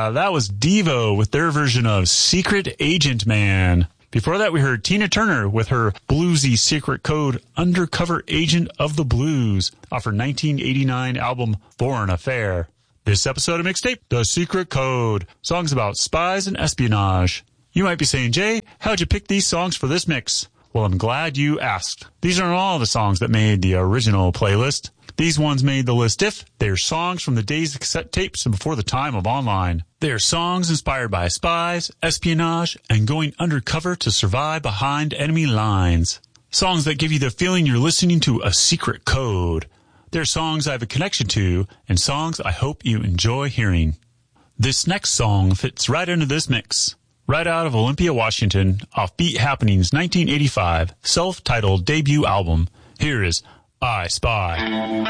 That was Devo with their version of Secret Agent Man. Before that, we heard Tina Turner with her bluesy secret code, Undercover Agent of the Blues, off her 1989 album, Foreign Affair. This episode of Mixtape, The Secret Code, songs about spies and espionage. You might be saying, Jay, how'd you pick these songs for this mix? Well, I'm glad you asked. These aren't all the songs that made the original playlist. These ones made the list if they're songs from the days of cassette tapes and before the time of online. They're songs inspired by spies, espionage, and going undercover to survive behind enemy lines. Songs that give you the feeling you're listening to a secret code. They're songs I have a connection to, and songs I hope you enjoy hearing. This next song fits right into this mix. Right out of Olympia, Washington, off Beat Happening's 1985 self-titled debut album. Here is I Spy.